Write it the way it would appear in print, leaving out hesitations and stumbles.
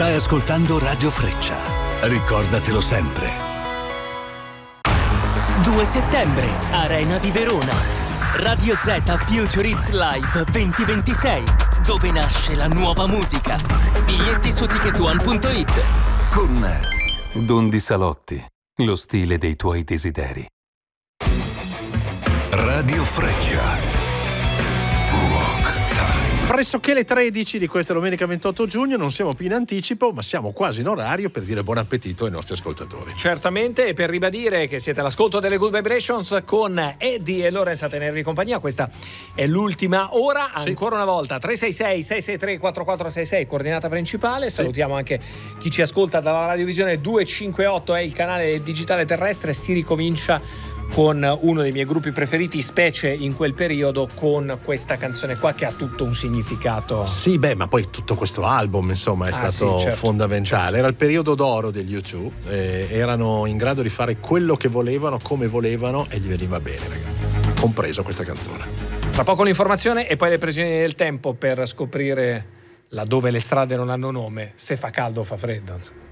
Stai ascoltando Radio Freccia. Ricordatelo sempre. 2 settembre, Arena di Verona. Radio Z Future Hits Live 2026, dove nasce la nuova musica. Biglietti su ticketone.it. Con Don Di Salotti, lo stile dei tuoi desideri. Radio Freccia. Pressoché le 13 di questa domenica 28 giugno, non siamo più in anticipo, ma siamo quasi in orario per dire buon appetito ai nostri ascoltatori. Certamente, e per ribadire che siete all'ascolto delle Good Vibrations con Eddie e Lorenz a tenervi compagnia. Questa è l'ultima ora, ancora una volta 366-663-4466, coordinata principale. Salutiamo anche chi ci ascolta dalla radiovisione 258, è il canale digitale terrestre. Si ricomincia con uno dei miei gruppi preferiti, specie in quel periodo, con questa canzone qua che ha tutto un significato. Sì, beh, ma poi tutto questo album, insomma, è stato fondamentale. Era il periodo d'oro degli U2, erano in grado di fare quello che volevano, come volevano, e gli veniva bene, ragazzi. Compreso questa canzone. Tra poco l'informazione e poi le previsioni del tempo per scoprire laddove le strade non hanno nome, se fa caldo o fa freddo, insomma.